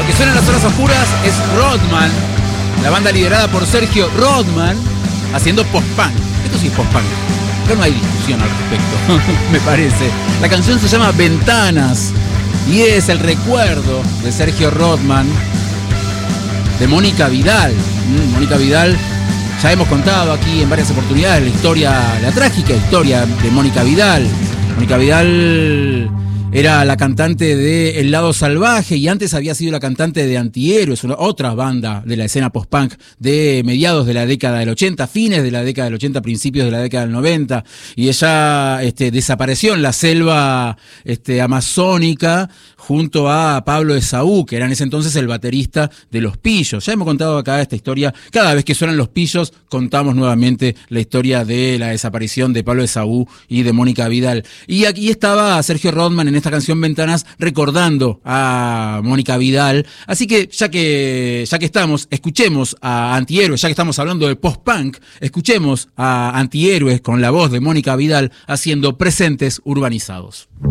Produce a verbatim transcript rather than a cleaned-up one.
Lo que suena en las horas oscuras es Rodman, la banda liderada por Sergio Rodman, haciendo post-punk. Esto sí es post-punk. Acá no hay discusión al respecto, me parece. La canción se llama Ventanas y es el recuerdo de Sergio Rodman, de Mónica Vidal. Mm, Mónica Vidal, ya hemos contado aquí en varias oportunidades la historia, la trágica historia de Mónica Vidal. Mónica Vidal era la cantante de El Lado Salvaje y antes había sido la cantante de Antihéroes, una, otra banda de la escena post-punk de mediados de la década del ochenta, fines de la década del ochenta, principios de la década del noventa. Y ella este, desapareció en la selva este, amazónica junto a Pablo Esaú, que era en ese entonces el baterista de Los Pillos. Ya hemos contado acá esta historia. Cada vez que suenan Los Pillos, contamos nuevamente la historia de la desaparición de Pablo Esaú y de Mónica Vidal. Y aquí estaba Sergio Rodman en esta canción Ventanas recordando a Mónica Vidal. Así que ya que ya que estamos, escuchemos a Antihéroes, ya que estamos hablando de post-punk, escuchemos a Antihéroes con la voz de Mónica Vidal haciendo Presentes Urbanizados.